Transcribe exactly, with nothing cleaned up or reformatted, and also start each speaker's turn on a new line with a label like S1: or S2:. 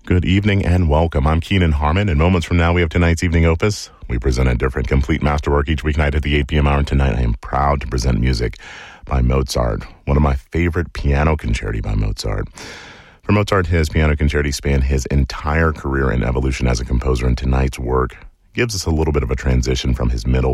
S1: Good evening and welcome. I'm Keenan Harmon, and moments from now we have tonight's evening opus. We present a different complete masterwork each weeknight at the eight p.m. hour, and tonight I am proud to present music by Mozart, one of my favorite piano concerti by Mozart. For Mozart, his piano concerti span his entire career and evolution as a composer, and tonight's work gives us a little bit of a transition from his middle